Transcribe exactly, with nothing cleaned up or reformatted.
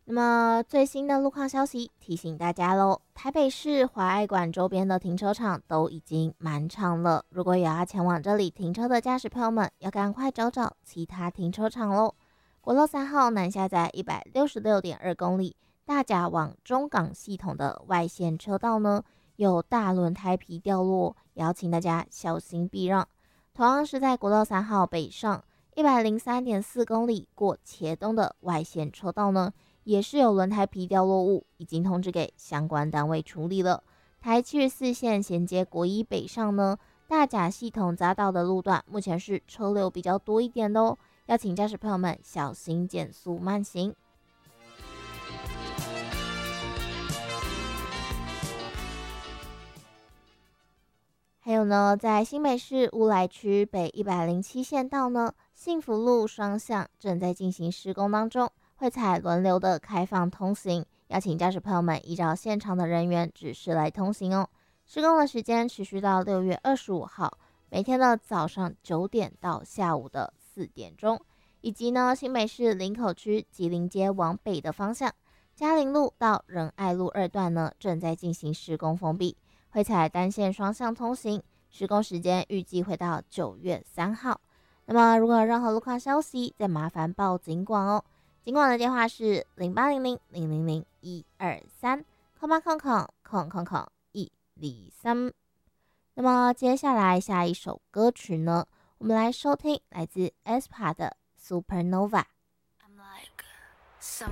那么最新的路况消息提醒大家喽，台北市华爱馆周边的停车场都已经满场了，如果有要前往这里停车的驾驶朋友们，要赶快找找其他停车场喽。国道三号南下在一百六十六点二公里，大甲往中港系统的外线车道呢，有大轮胎皮掉落，也要请大家小心避让。同样是在国道三号北上一百零三点四公里过茄东的外线车道呢，也是有轮胎皮掉落物，已经通知给相关单位处理了。台七十四线衔接国一北上呢，大甲系统匝道的路段目前是车流比较多一点的哦，要请驾驶朋友们小心减速慢行。还有呢，在新北市乌来区北一百零七线道呢，幸福路双向正在进行施工当中，会采轮流的开放通行，要请驾驶朋友们依照现场的人员指示来通行哦。施工的时间持续到六月二十五号，每天的早上九点到下午的四点钟，以及呢新北市林口区吉林街往北的方向，嘉陵路到仁爱路二段呢正在进行施工封闭，会采单线双向通行，施工时间预计会到九月三号。那么如果有任何路况消息，再麻烦报警管哦。警管的电话是零八零零零零零一二三空八空空空空空一零三。那么接下来下一首歌曲呢，我们来收听来自 aespa 的 Supernova。I'm like some